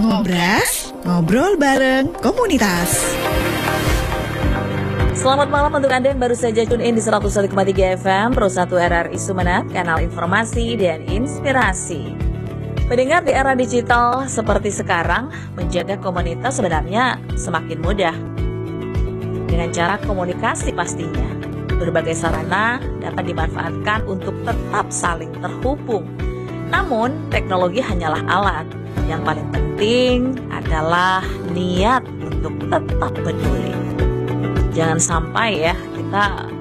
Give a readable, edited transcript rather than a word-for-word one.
Ngobras, ngobrol bareng komunitas. Selamat malam untuk Anda yang baru saja tune in di 101,3 FM Pro 1 RRI Sumeneb, kanal informasi dan inspirasi. Pendengar, di era digital seperti sekarang, menjaga komunitas sebenarnya semakin mudah. Dengan cara komunikasi pastinya, berbagai sarana dapat dimanfaatkan untuk tetap saling terhubung. Namun, teknologi hanyalah alat. Yang paling penting adalah niat untuk tetap peduli. Jangan sampai ya kita